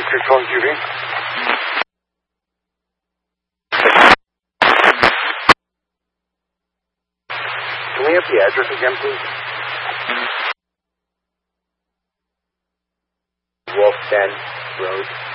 Control QV. Can we have the address again, please? Wolf Den Road.